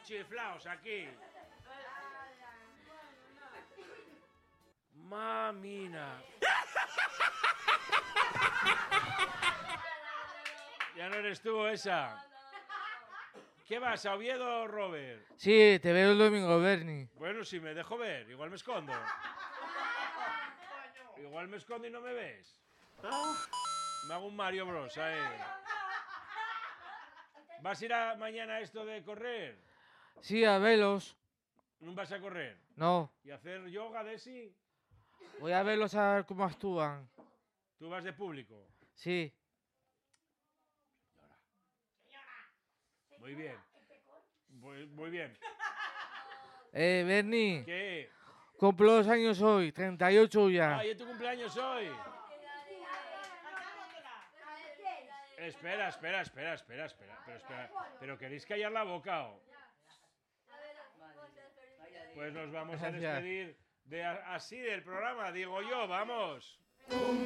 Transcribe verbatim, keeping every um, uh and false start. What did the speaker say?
chiflaos aquí. Mamina. Ya no eres tú esa. ¿Qué vas, a Oviedo, Robert? Sí, te veo el domingo, Bernie. Bueno, si me dejo ver, igual me escondo. Igual me escondo y no me ves. Me hago un Mario Bros, ahí. ¿Vas a ir a mañana a esto de correr? Sí, a verlos. ¿No vas a correr? No. ¿Y hacer yoga, Desi? Voy a verlos a ver cómo actúan. ¿Tú vas de público? Sí. Muy bien. Muy, muy bien. Eh, Bernie. ¿Qué? Cumplo dos años hoy, treinta y ocho ya. Ah, ¿y es tu cumpleaños hoy? Espera, espera, espera, espera, espera. Pero, espera. ¿Pero queréis callar la boca o...? Pues nos vamos a despedir de así del programa, digo yo, vamos.